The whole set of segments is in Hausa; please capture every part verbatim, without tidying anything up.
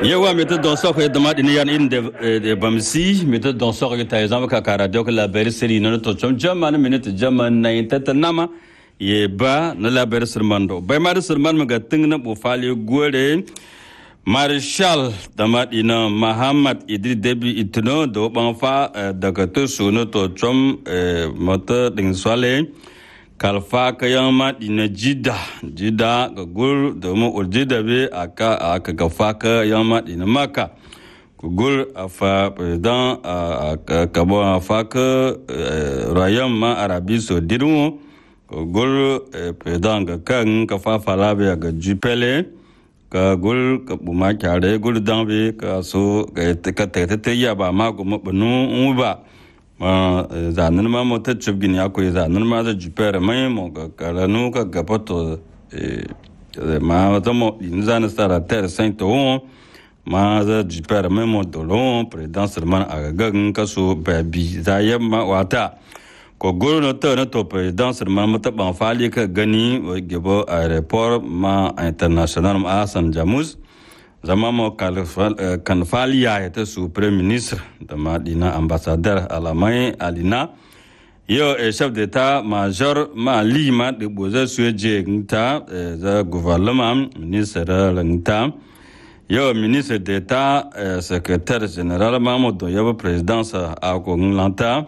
Yewa méthode dans sort de mat ni yan in de bamsi méthode dans sort ta exemple ka kara dok la belle série non to chom jaman minute jaman na intata nama ye ba na la belle sermando bay mar serman maga tingna bo fali gore Marshal Damadina Muhammad Idris Debi Itno do banfa daga to suno to chom mata ding swale kalfa kayama dina jida jida ga gul da mu urjida be aka aka gafa kayama dina maka gul afa president aka bo afa ka rayam ma arabi so dirmo gul president ga kan ka fa fala be ga jupele ka gul ka buma kyare gul dambe ka so ka ta ta ya ba ma go mabnu ba ma zanin ma mota chubgin ya ko zanin ma da jupere mai mo ka karanu ka gapato e ma da mo in zan stara ter saint o ma da jupere mai mo dolon president serman aga ka so babi zayam ma wata ko gol no to no to president serman mata ban fali ka gani gebo airport ma international ma Hassan Jamus zama mo kan faliya ta su premier ministre da madina ambassadeur alamai alina yo e chef d'état major mali ma de boza sueje nta za gouvernement ministre nta yo ministre d'état secrétaire général mamodo yo présidence a ko nlanta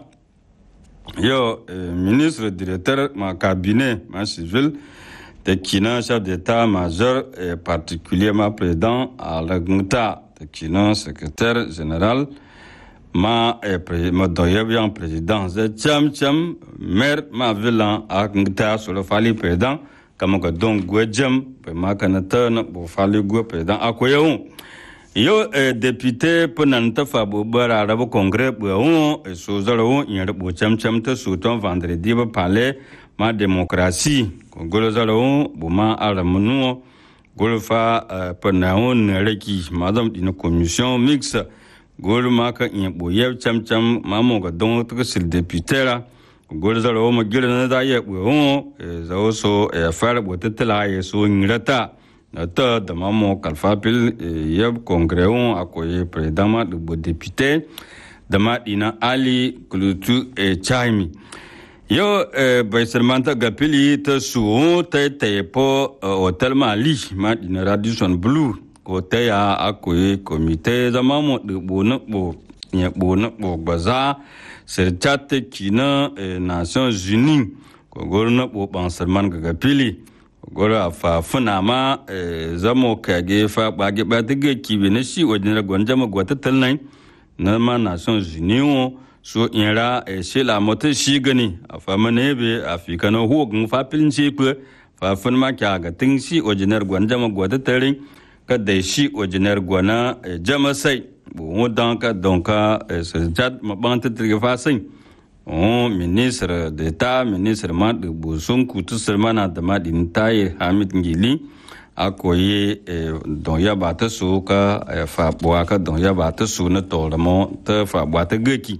yo ministre directeur ma cabinet ma civil de Kina, chef d'état-major et particulièrement président à la Gunta, de Kina, secrétaire général, ma doyebian président, de Tcham Tcham, maire ma villan à Gunta sur le fali président, comme que donc Gouedjem, ma canata, pour fali Goued président à Koyaon. Yo député Penanta Fabo Barabo Congrès, Bouaon, et Sozaro, il y a le Tcham Tcham, te souton vendredi, parler ma démocratie. Golozalo buma alamunu golfa panaon reki madam dina commission mixte golma ka in boye cham cham mamo ga don to sil député la golozalo ma gilna da ye bo za oso e fara botetela ye so ngirata ta da mamo kalfa pil yeb congrès on akoye président de député da madina ali kulutu e chaimi yo bai sermanta gapili ta su ta ta po hotel mali ma din radisson blue ko ta ya akoy comité da mamo de bona bo ya bona bo baza ser chat kina nations unies ko gorna bo ban serman gapili gora fa funa ma zamo kage fa bage ba dige kibe ne shi wajin gonja ma gwata talnai na ma nations unies so inra e shela mota shi gani afa manebe afika no hogun fa pilin shi ku fa fun ma kya ga tin shi ojinar gwanja ma gwada tare ka da shi ojinar gwana jama sai bu dan ka donka sajad ma banta triga fa sai o ministre d'état ministre ma de busun kutu sermana da madin tayi Hamid Ngili akoye don ya bata so ka fa bwa ka don ya bata so na to mo ta fa bwa ta gaki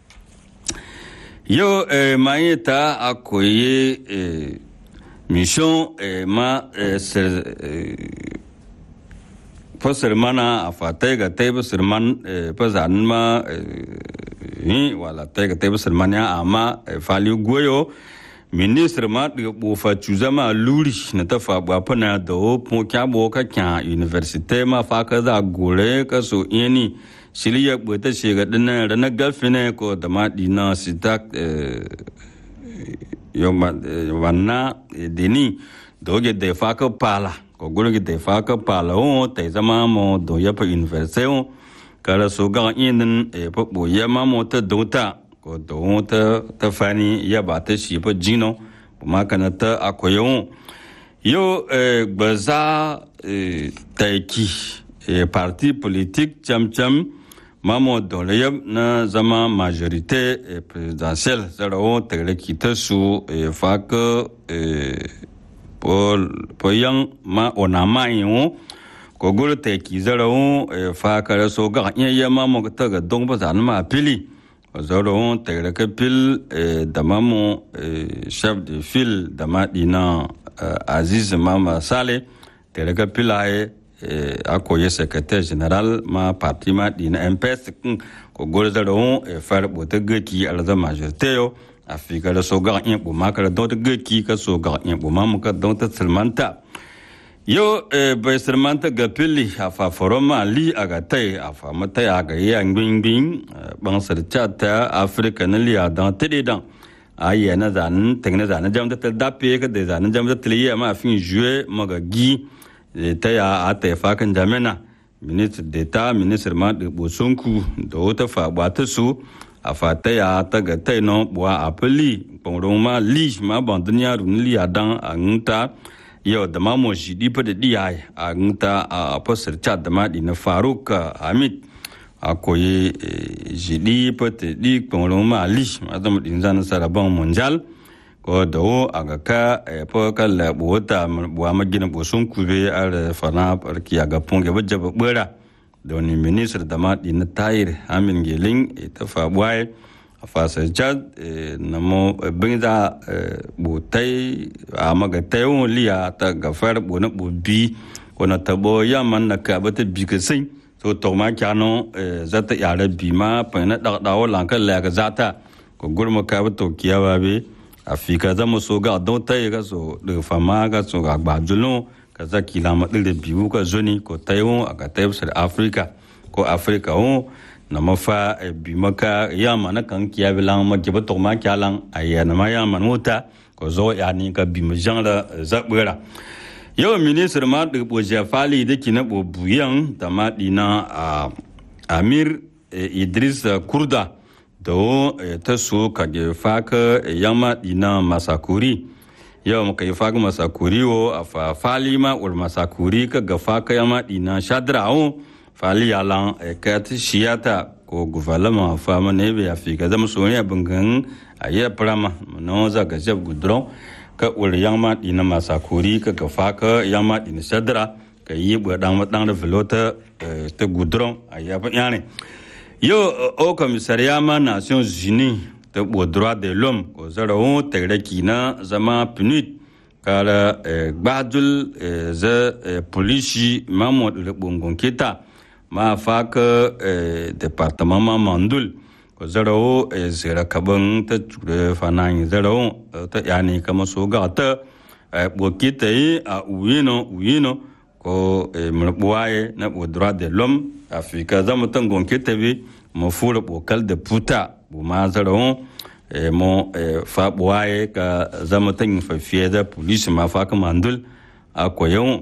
yo eh, maïta akoye eh, mission eh, ma eh, ser eh, posermana afate ga tebe serman eh, pazan ma eh, wala tega tebe sermania ama eh, fali goyo ministre ma de bo fa chuzama luri na ta fa ba pana do po kya bo ka kya université ma fa ka za gore ka so yeni Siliya bweta shiga dina rana galfine ko da madina sitak yoma wana deni doge de faka pala ko gurgi de faka pala o te zama mo do ya pa université o kala so ga inin e pa bo ya ma mo ta dota ko do ta ta fani ya ba ta shi pa jino ma kana ta akoyo yo gbaza taiki e parti politique cham cham mamo doleyab na zama majorité présidentielle zaro tere kita su fak pol poyang ma onama yo ko gol te ki zaro fak so ga ya mamo ta ga dong ba zan ma pili zaro tere ke pil da mamo chef de file da madina Aziz Mama Sale tere ke pilae akoye secrétaire général ma parti ma dina M P S ko golzaro far bota gaki alza majorité yo afika da so ga in bu makara don ta gaki ka so ga in bu mamuka don ta salmanta yo bai salmanta ga pili afa foroma li aga tai afa mata ya ga yan gbingbin ban sarcha ta Afrika na liya dan tede dan ayi na zan tengne zan jam ta dape ka de zan jam ta liya ma fin jouer maga gi ta ya ata fa kan jamena ministre d'etat ministre ma de bosonku do ta fa ba ta su afa ta ya ta ga tai no bwa apeli pongroma li ma bandnya run li adan anta yo da ma mo shi di pa de di ai anta a pasar chat da ma di na Faruk Hamid akoye jidi pa te di pongroma li ma da din zan saraban mondial ko do aga ka po ka la bota bwa magina bosun kube ar fana parki aga ponge bajja bera doni ministre da ma din tayir amin gelin ta fa bwai fa sa jad namo binda botai amaga tayo liya ta gafar bona bobi kona tabo yaman na ka bata bikasin so to ma kyano zata yara bima pa na da dawo lankan la ga zata ko gurma ka to kiyawa be Afrika zama so ga don tayi ga so da fama ga so ga gbajulun ka za kilama da biyu ka zoni ko tayo aga tayo sar Afrika ko Afrika o na mafa bi maka yama na kan kiya bilan ma ke to ma kyalan ayya na ma yama mota ko zo ya ni ka bi mu jangla zabura yo ministre ma da boja fali da kina bo buyan da ma dina Amir Idris Kurda do ta so ka ge faka yama dina masakuri yau muka yi faka masakuri wo a fa fali ma ul masakuri ka ga faka yama dina shadrao fali yalan ka ta shiyata ko gouvernement fa ma ne be afika zama so ne bungan aye prama no za ga jab gudron ka ul yama dina masakuri ka ga faka yama dina shadra ka yi bu dan dan da velota ta gudron aye ba yani yo au commissariat ma Nations Unies de droits de l'homme ko zaro tegreki na zama punit kala gbadul za polishi mamod le bongon kita ma faka département ma mandul ko zaro zira kaban ta ture fanan zaro ta yani kama so ga ta bokita yi a uyino uyino ko mulbuwaye na droits de l'homme Afrika zamu tangon kitabe mo fura bokal de puta bu ma zaron e mo fa boye ka zamu tan fa fieda police ma fa kamandul akoyon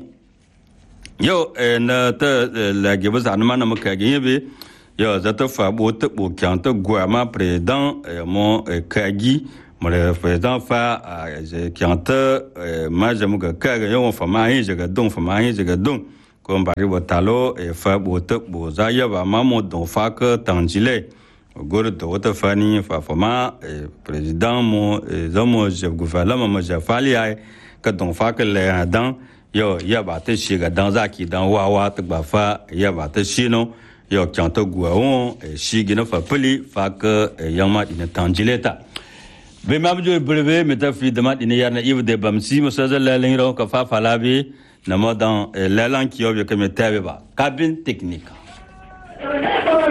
yo na ta la gebe zan ma na maka gebe yo zata fa bo ta bo kyanta gwa ma président mo kagi mo le président fa kyanta ma jamu ga kaga yo fa ma yin jaga don fa ma yin jaga don ko mbari botalo e fa bota boza ya ba mamo don fa ka tangile gor do wata fani fa fama president mo zamo je gouvernement mo je fali ai ka don fa ka le dan yo ya ba ta shi ga dan zaki dan wawa ta ba fa ya ba ta shi no yo kyanta guawon shi gina fa puli fa ka yama ina tangile ta be mabjo breve metafi de mat ina yarna iv de bamsi mo sa la lingro ka fa falabi Namo dans l'élan qui a eu comme cabine technique.